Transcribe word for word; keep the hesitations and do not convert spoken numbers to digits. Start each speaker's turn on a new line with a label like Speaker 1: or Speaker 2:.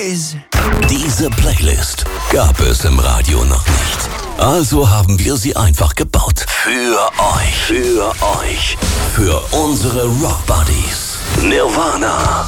Speaker 1: Boys.
Speaker 2: Diese Playlist gab es im Radio noch nicht. Also haben wir sie einfach gebaut. Für euch. Für euch. Für unsere Rock Buddies. Nirvana,